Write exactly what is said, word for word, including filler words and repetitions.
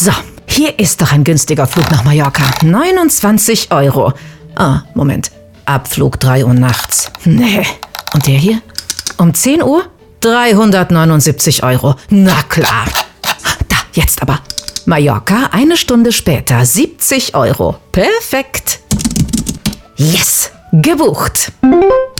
So, hier ist doch ein günstiger Flug nach Mallorca. neunundzwanzig Euro. Ah, Moment. Abflug drei Uhr nachts. Nee. Und der hier? Um zehn Uhr? dreihundertneunundsiebzig Euro. Na klar. Da, jetzt aber. Mallorca, eine Stunde später, siebzig Euro. Perfekt. Yes, gebucht.